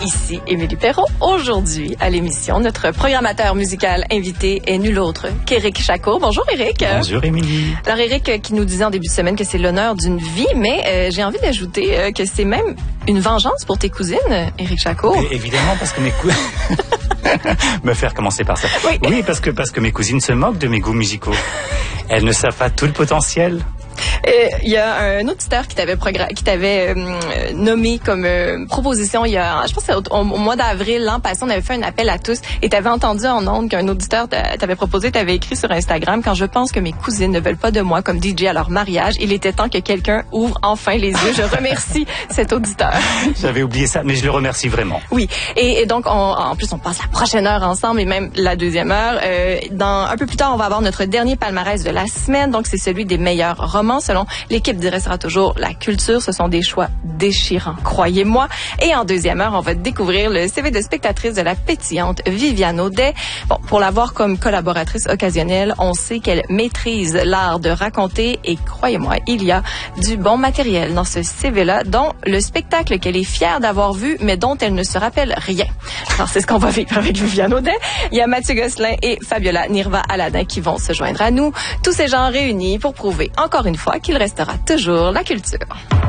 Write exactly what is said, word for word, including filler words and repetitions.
Ici Émilie Perrault. Aujourd'hui, à l'émission, notre programmateur musical invité est nul autre qu'Éric Chacot. Bonjour Éric. Bonjour Émilie. Alors Éric qui nous disait en début de semaine que c'est l'honneur d'une vie, mais euh, j'ai envie d'ajouter euh, que c'est même une vengeance pour tes cousines, Éric Chacot. Et évidemment, parce que mes cousines... Me faire commencer par ça. Oui, oui parce, que, parce que mes cousines se moquent de mes goûts musicaux. Elles ne savent pas tout le potentiel. Il y a un auditeur qui t'avait progra- qui t'avait euh, nommé comme euh, proposition il y a, je pense que c'est au, au mois d'avril l'an passé, on avait fait un appel à tous et t'avais entendu en ondes qu'un auditeur t'avait proposé, t'avais écrit sur Instagram: quand je pense que mes cousines ne veulent pas de moi comme D J à leur mariage, il était temps que quelqu'un ouvre enfin les yeux. Je remercie cet auditeur. J'avais oublié ça, mais je le remercie vraiment. Oui, et, et donc on, en plus on passe la prochaine heure ensemble et même la deuxième heure. Euh, dans un peu plus tard, on va avoir notre dernier palmarès de la semaine, donc c'est celui des meilleurs romans selon l'équipe du Restera toujours la culture. Ce sont des choix déchirants, croyez-moi. Et en deuxième heure, on va découvrir le C V de spectatrice de la pétillante Viviane Audet. Bon, pour l'avoir comme collaboratrice occasionnelle, on sait qu'elle maîtrise l'art de raconter et croyez-moi, il y a du bon matériel dans ce C V-là, dont le spectacle qu'elle est fière d'avoir vu, mais dont elle ne se rappelle rien. Alors, c'est ce qu'on va vivre avec Viviane Audet. Il y a Mathieu Gosselin et Fabiola Nirva-Aladin qui vont se joindre à nous. Tous ces gens réunis pour prouver encore une fois qu'il restera toujours la culture.